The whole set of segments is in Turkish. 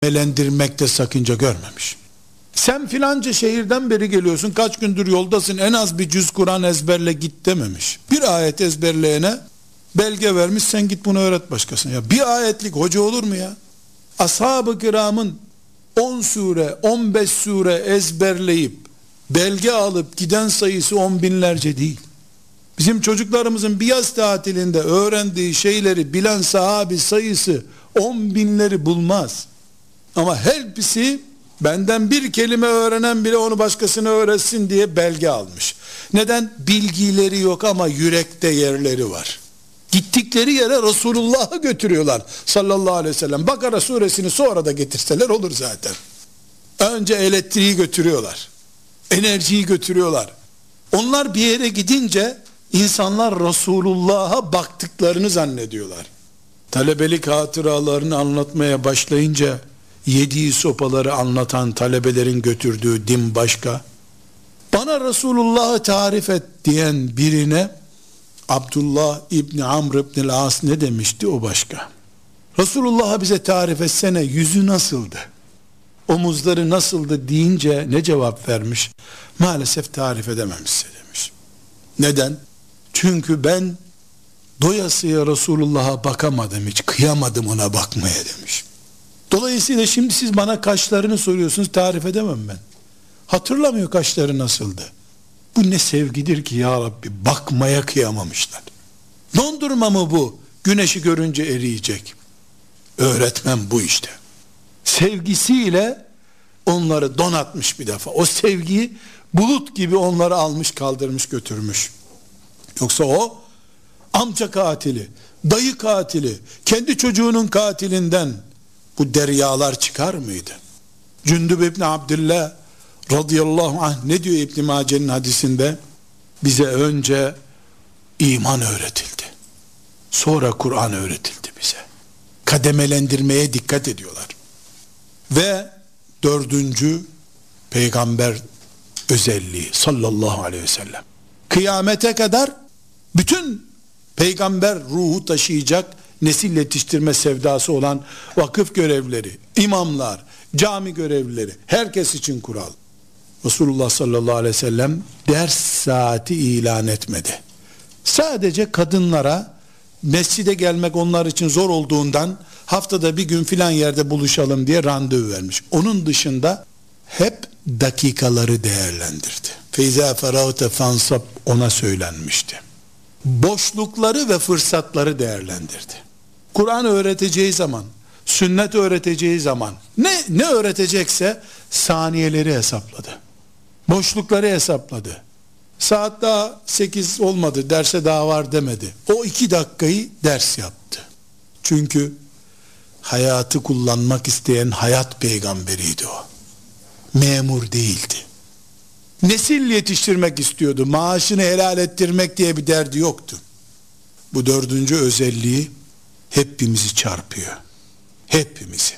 kademelendirmekte sakınca görmemiş. Sen filanca şehirden beri geliyorsun, kaç gündür yoldasın, en az bir cüz Kur'an ezberle git dememiş. Bir ayet ezberleyene belge vermiş, sen git bunu öğret başkasına. Ya bir ayetlik hoca olur mu ya? Ashab-ı kiramın 10 sure 15 sure ezberleyip belge alıp giden sayısı 10 binlerce değil. Bizim çocuklarımızın bir yaz tatilinde öğrendiği şeyleri bilen sahabi sayısı 10 binleri bulmaz. Ama hepsi benden bir kelime öğrenen bile onu başkasına öğretsin diye belge almış. Neden? Bilgileri yok ama yürekte yerleri var. Gittikleri yere Resulullah'ı götürüyorlar sallallahu aleyhi ve sellem. Bakara suresini sonra da getirseler olur zaten. Önce elektriği götürüyorlar. Enerjiyi götürüyorlar. Onlar bir yere gidince insanlar Resulullah'a baktıklarını zannediyorlar. Talebelik hatıralarını anlatmaya başlayınca yediği sopaları anlatan talebelerin götürdüğü din başka. Bana Resulullah'ı tarif et diyen birine Abdullah İbni Amr İbni As ne demişti, o başka. Resulullah'ı bize tarif etsene, yüzü nasıldı, omuzları nasıldı deyince ne cevap vermiş? Maalesef tarif edemem size demiş. Neden? Çünkü ben doyasıya Resulullah'a bakamadım, hiç kıyamadım ona bakmaya demiş. Dolayısıyla şimdi siz bana kaşlarını soruyorsunuz, tarif edemem ben. Hatırlamıyor kaşları nasıldı. Bu ne sevgidir ki ya Rabbi, bakmaya kıyamamışlar. Dondurma mı bu? Güneşi görünce eriyecek. Öğretmen bu işte. Sevgisiyle onları donatmış bir defa. O sevgiyi bulut gibi onları almış, kaldırmış, götürmüş. Yoksa o amca katili, dayı katili, kendi çocuğunun katilinden bu deryalar çıkar mıydı? Cündüb İbni Abdillah radıyallahu anh ne diyor İbn Mace'nin hadisinde? Bize önce iman öğretildi, sonra Kur'an öğretildi bize. Kademelendirmeye dikkat ediyorlar. Ve dördüncü peygamber özelliği sallallahu aleyhi ve sellem. Kıyamete kadar bütün peygamber ruhu taşıyacak nesil yetiştirme sevdası olan vakıf görevlileri, imamlar, cami görevlileri, herkes için kural. Resulullah sallallahu aleyhi ve sellem ders saati ilan etmedi. Sadece kadınlara mescide gelmek onlar için zor olduğundan haftada bir gün filan yerde buluşalım diye randevu vermiş. Onun dışında hep dakikaları değerlendirdi. Feyza feragte fansab ona söylenmişti. Boşlukları ve fırsatları değerlendirdi. Kur'an öğreteceği zaman, sünnet öğreteceği zaman ne öğretecekse saniyeleri hesapladı. Boşlukları hesapladı. Saat daha 8 olmadı, derse daha var demedi. O 2 dakikayı ders yaptı. Çünkü hayatı kullanmak isteyen hayat peygamberiydi o. Memur değildi. Nesil yetiştirmek istiyordu. Maaşını helal ettirmek diye bir derdi yoktu. Bu dördüncü özelliği hepimizi çarpıyor. Hepimizi.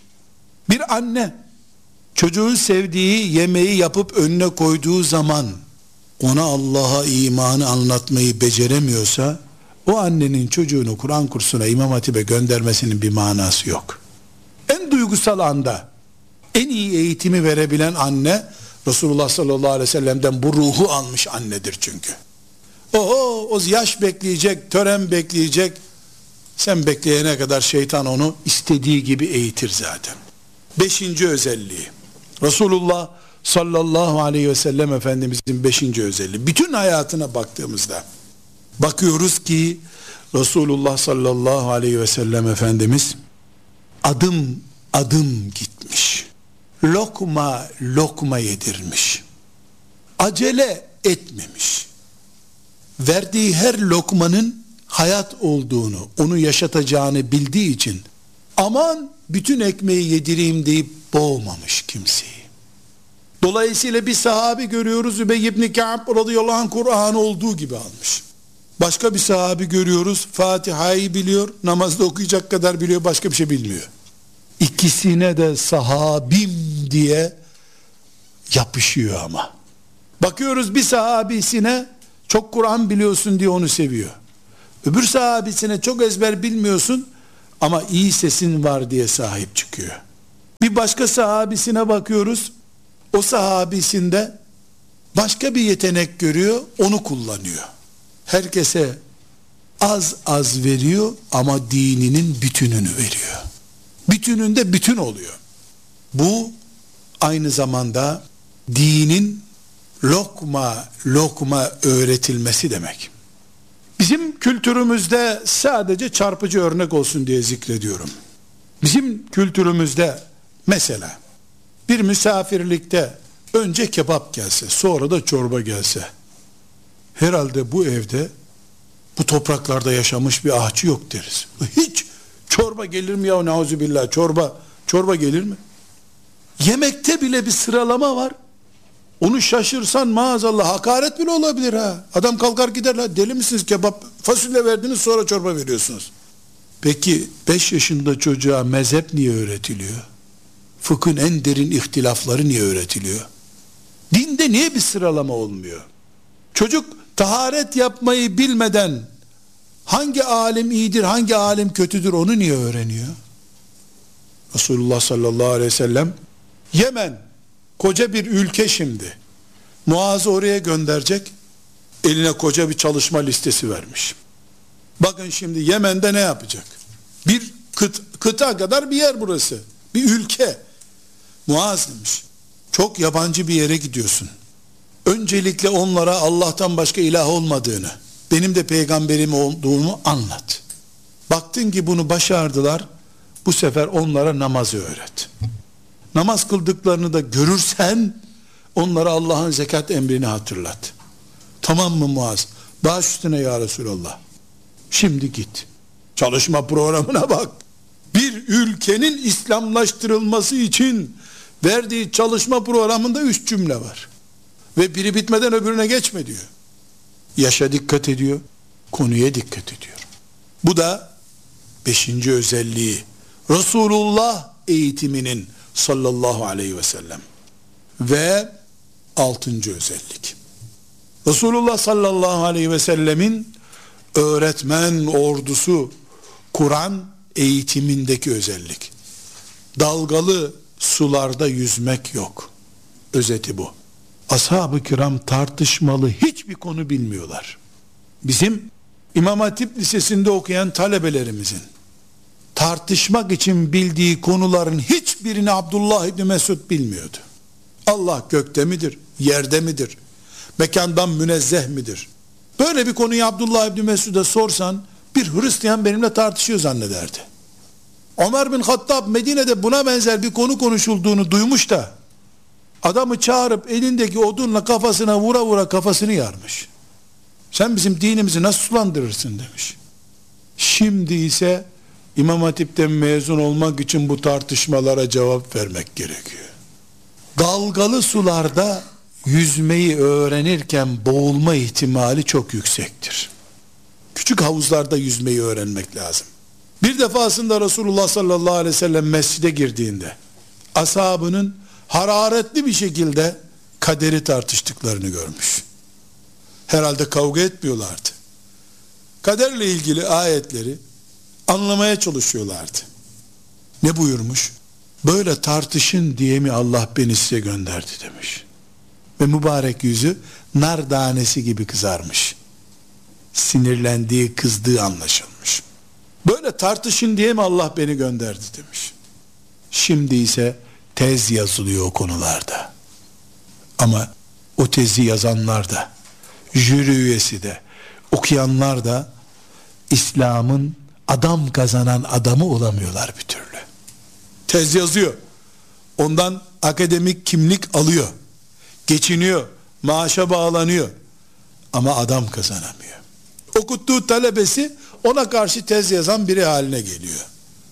Bir anne çocuğun sevdiği yemeği yapıp önüne koyduğu zaman ona Allah'a imanı anlatmayı beceremiyorsa o annenin çocuğunu Kur'an kursuna, İmam Hatip'e göndermesinin bir manası yok. En duygusal anda en iyi eğitimi verebilen anne Resulullah sallallahu aleyhi ve sellem'den bu ruhu almış annedir çünkü. O yaş bekleyecek, tören bekleyecek. Sen bekleyene kadar şeytan onu istediği gibi eğitir zaten. 5. özelliği. Resulullah sallallahu aleyhi ve sellem Efendimizin 5. özelliği. Bütün hayatına baktığımızda bakıyoruz ki Resulullah sallallahu aleyhi ve sellem Efendimiz adım adım gitmiş. Lokma lokma yedirmiş. Acele etmemiş. Verdiği her lokmanın hayat olduğunu, onu yaşatacağını bildiği için aman bütün ekmeği yedireyim deyip boğmamış kimseyi. Dolayısıyla bir sahabi görüyoruz, Übey ibn Ka'b radıyallahu anh Kur'an olduğu gibi almış. Başka bir sahabi görüyoruz, Fatiha'yı biliyor, namazda okuyacak kadar biliyor, başka bir şey bilmiyor. İkisine de sahabim diye yapışıyor ama. Bakıyoruz bir sahabisine çok Kur'an biliyorsun diye onu seviyor. Öbür sahabisine çok ezber bilmiyorsun ama iyi sesin var diye sahip çıkıyor. Bir başka sahabisine bakıyoruz. O sahabisinde başka bir yetenek görüyor, onu kullanıyor. Herkese az az veriyor ama dininin bütününü veriyor. Bütününde bütün oluyor. Bu aynı zamanda dinin lokma lokma öğretilmesi demek. Bizim kültürümüzde sadece çarpıcı örnek olsun diye zikrediyorum. Bizim kültürümüzde mesela bir misafirlikte önce kebap gelse, sonra da çorba gelse, herhalde bu evde, bu topraklarda yaşamış bir ahçı yok deriz. Hiç çorba gelir mi ya, neuzubillah, çorba gelir mi? Yemekte bile bir sıralama var. Onu şaşırsan maazallah hakaret bile olabilir ha. Adam kalkar gider, la deli misiniz, kebap fasulye verdiniz sonra çorba veriyorsunuz. Peki 5 yaşında çocuğa mezhep niye öğretiliyor? Fıkhın en derin ihtilafları niye öğretiliyor? Dinde niye bir sıralama olmuyor? Çocuk taharet yapmayı bilmeden hangi alim iyidir, hangi alim kötüdür onu niye öğreniyor? Resulullah sallallahu aleyhi ve sellem Yemen koca bir ülke şimdi. Muaz'ı oraya gönderecek. Eline koca bir çalışma listesi vermiş. Bakın şimdi Yemen'de ne yapacak? Bir kıta kadar bir yer burası. Bir ülke. Muaz demiş, çok yabancı bir yere gidiyorsun. Öncelikle onlara Allah'tan başka ilah olmadığını, benim de peygamberim olduğumu anlat. Baktın ki bunu başardılar, bu sefer onlara namazı öğret. Namaz kıldıklarını da görürsen onlara Allah'ın zekat emrini hatırlat. Tamam mı Muaz? Baş üstüne ya Resulallah. Şimdi git. Çalışma programına bak. Bir ülkenin İslamlaştırılması için verdiği çalışma programında 3 cümle var. Ve biri bitmeden öbürüne geçme diyor. Yaşa dikkat ediyor, konuya dikkat ediyor. Bu da 5. özelliği. Resulullah eğitiminin sallallahu aleyhi ve sellem. Ve 6. özellik. Resulullah sallallahu aleyhi ve sellemin öğretmen ordusu Kur'an eğitimindeki özellik. Dalgalı sularda yüzmek yok. Özeti bu. Ashab-ı kiram tartışmalı hiçbir konu bilmiyorlar. Bizim İmam Hatip Lisesi'nde okuyan talebelerimizin tartışmak için bildiği konuların hiçbirini Abdullah İbni Mesud bilmiyordu. Allah gökte midir, yerde midir, mekandan münezzeh midir? Böyle bir konuyu Abdullah İbni Mesud'a sorsan bir Hristiyan benimle tartışıyor zannederdi. Ömer bin Hattab Medine'de buna benzer bir konu konuşulduğunu duymuş da adamı çağırıp elindeki odunla kafasına vura vura kafasını yarmış. Sen bizim dinimizi nasıl sulandırırsın demiş. Şimdi ise İmam Hatip'ten mezun olmak için bu tartışmalara cevap vermek gerekiyor. Dalgalı sularda yüzmeyi öğrenirken boğulma ihtimali çok yüksektir. Küçük havuzlarda yüzmeyi öğrenmek lazım. Bir defasında Resulullah sallallahu aleyhi ve sellem mescide girdiğinde ashabının hararetli bir şekilde kaderi tartıştıklarını görmüş. Herhalde kavga etmiyorlardı. Kaderle ilgili ayetleri anlamaya çalışıyorlardı. Ne buyurmuş? Böyle tartışın diye mi Allah beni size gönderdi demiş. Ve mübarek yüzü nar tanesi gibi kızarmış. Sinirlendiği, kızdığı anlaşılmış. Böyle tartışın diye mi Allah beni gönderdi demiş. Şimdi ise tez yazılıyor o konularda. Ama o tezi yazanlar da, jüri üyesi de, okuyanlar da İslam'ın adam kazanan adamı olamıyorlar bir türlü. Tez yazıyor. Ondan akademik kimlik alıyor. Geçiniyor. Maaşa bağlanıyor. Ama adam kazanamıyor. Okuttuğu talebesi ona karşı tez yazan biri haline geliyor.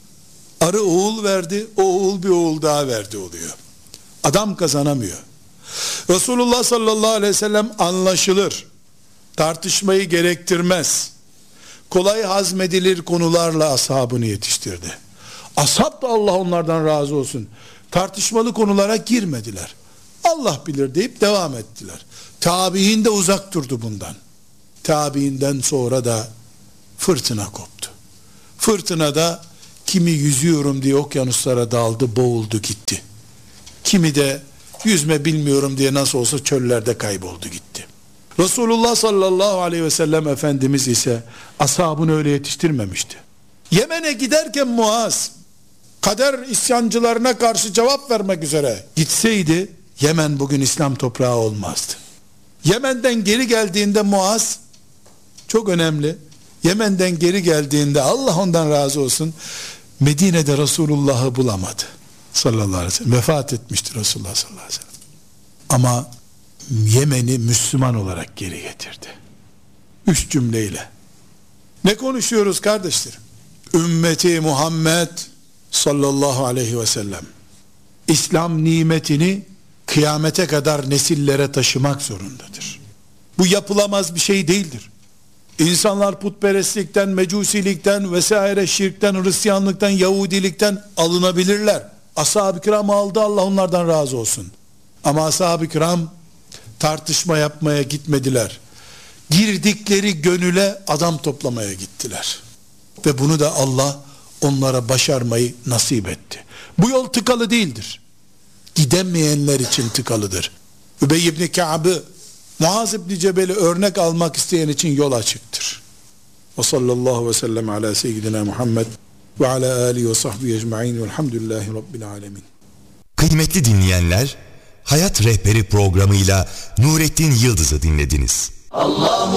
Arı oğul verdi, o oğul bir oğul daha verdi oluyor. Adam kazanamıyor. Resulullah sallallahu aleyhi ve sellem anlaşılır, tartışmayı gerektirmez, kolay hazmedilir konularla ashabını yetiştirdi. Ashab da Allah onlardan razı olsun, tartışmalı konulara girmediler. Allah bilir deyip devam ettiler. Tabi'in de uzak durdu bundan. Tabi'inden sonra da fırtına koptu. Fırtınada Kimi yüzüyorum diye okyanuslara daldı, boğuldu gitti. Kimi de yüzme bilmiyorum diye nasıl olsa çöllerde kayboldu gitti. Resulullah sallallahu aleyhi ve sellem Efendimiz ise ashabını öyle yetiştirmemişti. Yemen'e giderken Muaz kader isyancılarına karşı cevap vermek üzere gitseydi Yemen bugün İslam toprağı olmazdı. Yemen'den geri geldiğinde Muaz, çok önemli, Yemen'den geri geldiğinde Allah ondan razı olsun, Medine'de Resulullah'ı bulamadı sallallahu aleyhi ve sellem. Vefat etmişti Resulullah sallallahu aleyhi ve sellem. Ama Yemen'i Müslüman olarak geri getirdi. 3 cümleyle. Ne konuşuyoruz kardeşlerim? Ümmeti Muhammed sallallahu aleyhi ve sellem İslam nimetini kıyamete kadar nesillere taşımak zorundadır. Bu yapılamaz bir şey değildir. İnsanlar putperestlikten, mecusilikten vesaire, şirkten, Hristiyanlıktan, Yahudilikten alınabilirler. Ashab-ı kiram aldı, Allah onlardan razı olsun. Ama ashab-ı kiram tartışma yapmaya gitmediler. Girdikleri gönüle adam toplamaya gittiler. Ve bunu da Allah onlara başarmayı nasip etti. Bu yol tıkalı değildir. Gidemeyenler için tıkalıdır. Übey ibn Ka'b'ı, Muaz ibn Cebel'i örnek almak isteyen için yol açıktır. Ve sallallahu ve sellem ala seyyidina Muhammed ve ala alihi ve sahbihi ecma'in velhamdülillahi rabbil alemin. Kıymetli dinleyenler, Hayat Rehberi programıyla Nurettin Yıldız'ı dinlediniz.